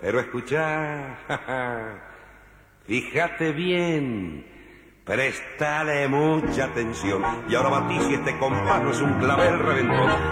Pero escuchá, fíjate bien, préstale mucha atención. Y ahora batí si este compás no es un clavel reventón.